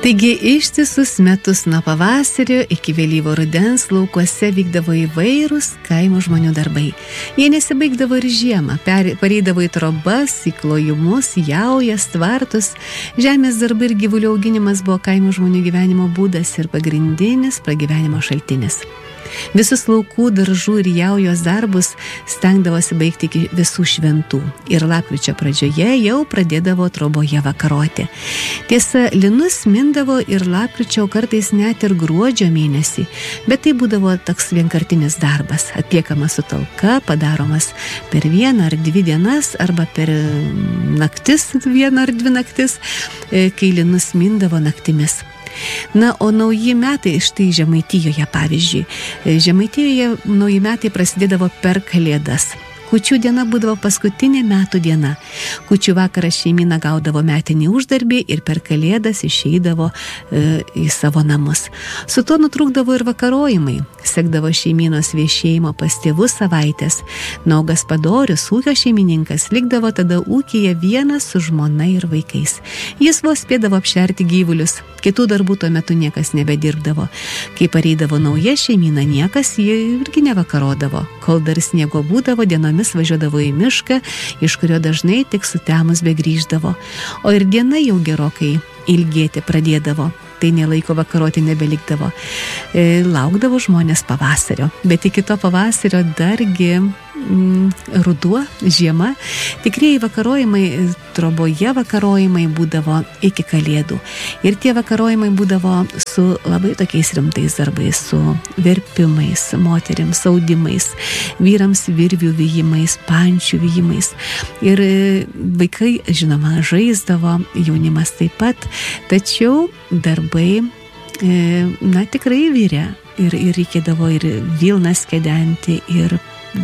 Taigi ištisus metus nuo pavasario iki vėlyvo rudens laukuose vykdavo įvairūs kaimo žmonių darbai. Jie nesibaigdavo ir žiemą, pareidavo į trobas, į klojimus, jaujas, tvartus. Žemės darbai ir gyvulių auginimas buvo kaimo žmonių gyvenimo būdas ir pagrindinis pragyvenimo šaltinis. Visus laukų, daržų ir jaujos darbus stengdavosi baigti iki visų šventų ir lapkričio pradžioje jau pradėdavo troboje vakaroti. Tiesa, linus mindavo ir lapkričio, kartais net ir gruodžio mėnesį, bet tai būdavo toks vienkartinis darbas, atliekamas su talka, padaromas per 1 ar 2 dienas arba per naktis, 1 ar 2 naktis, kai linus mindavo naktimis. Na, o nauji metai, štai Žemaitijoje pavyzdžiui. Žemaitijoje nauji metai prasidėdavo per Kalėdas. Kūčių diena būdavo paskutinė metų diena. Kūčių vakarą šeimyna gaudavo metinį uždarbį ir per Kalėdas išeidavo į savo namus. Su tuo nutrūkdavo ir vakarojimai. Sekdavo šeimynos viešėjimo pas tėvus savaitės. Naugas padorius, ūkio šeimininkas, likdavo tada ūkyje vienas su žmona ir vaikais. Jis vos spėdavo apšerti gyvulius. Kitų darbų tuo metu niekas nebedirbdavo. Kai pareidavo nauja šeimyna, niekas jį irgi nevakarodavo. Kol dar sniego būdavo, dienomis važiuodavo į mišką, iš kurio dažnai tik sutemus begrįždavo. O ir diena jau gerokai ilgėti pradėdavo. Tai nelaiko vakaroti nebelikdavo. Laukdavo žmonės pavasario. Bet iki to pavasario dargi ruduo, žiema. Tikrieji vakarojimai, troboje vakarojimai būdavo iki Kalėdų. Ir tie vakarojimai būdavo su labai tokiais rimtais darbais, su verpimais, moterims audimais, vyrams virvių vijimais, pančių vijimais. Ir vaikai, žinoma, žaisdavo, jaunimas taip pat, tačiau darbai, tikrai virė. Ir reikėdavo ir vilnas kedenti, ir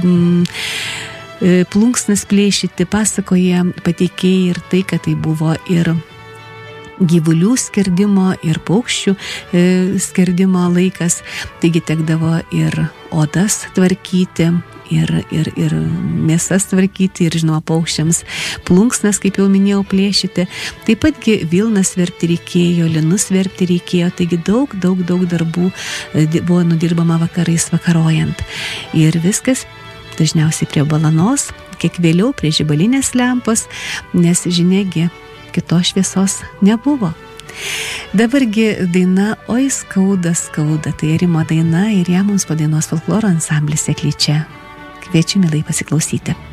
plunksnas plėšyti. Pasakoja pateikėjai ir tai, kad tai buvo ir gyvulių skerdimo, ir paukščių skerdimo laikas. Taigi tekdavo ir odas tvarkyti, ir mėsas tvarkyti, ir žinoma paukščiams plunksnas, kaip jau minėjau, plėšyti. Taip patgi vilnas verpti reikėjo, linus verpti reikėjo, taigi daug darbų buvo nudirbama vakarais vakarojant. Ir viskas dažniausiai prie balanos, kiek vėliau prie žibalinės lempos, nes žiniagi kitos šviesos nebuvo. Dabargi daina Oi skauda, skauda, tai Rimo daina ir ją mums padainuos folkloro ansamblis Seklyčia. Kviečiu mielai pasiklausyti.